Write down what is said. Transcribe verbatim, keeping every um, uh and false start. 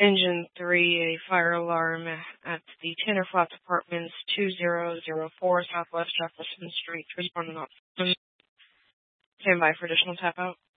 Engine three, a fire alarm at the Tanner Flats Apartments, two zero zero four Southwest Jefferson Street. Responding on stand by for additional tap out.